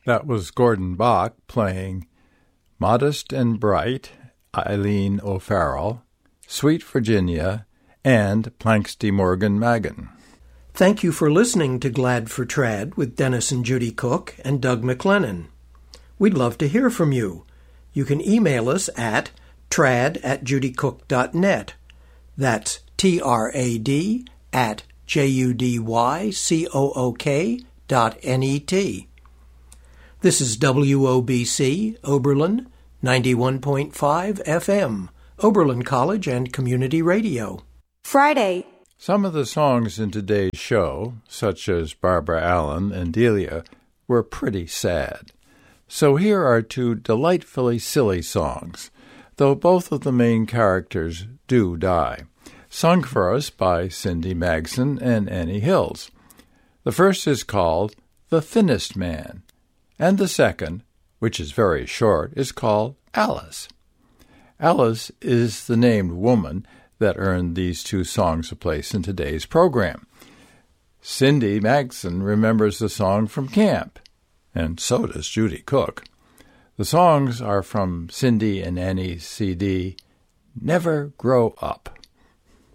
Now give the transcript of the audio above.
That was Gordon Bach playing Modest and Bright, Eileen O'Farrell, Sweet Virginia, and Planks de Morgan Magan. Thank you for listening to Glad for Trad with Dennis and Judy Cook and Doug McLennan. We'd love to hear from you. You can email us at trad@judycook.net. That's trad@judycook.net. This is WOBC, Oberlin, 91.5 FM, Oberlin College and Community Radio. Friday. Some of the songs in today's show, such as Barbara Allen and Delia, were pretty sad. So here are two delightfully silly songs, though both of the main characters do die, sung for us by Cindy Magson and Annie Hills. The first is called The Thinnest Man, and the second, which is very short, is called Alice. Alice is the named woman that earned these two songs a place in today's program. Cindy Magson remembers the song from camp, and so does Judy Cook. The songs are from Cindy and Annie's CD, Never Grow Up.